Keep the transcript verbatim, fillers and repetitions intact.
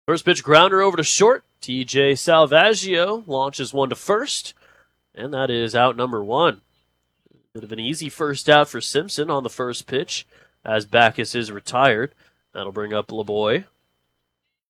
First pitch grounder over to short. T J Salvaggio launches one to first, and that is out number one. Bit of an easy first out for Simpson on the first pitch as Backus is retired. That'll bring up LeBoy.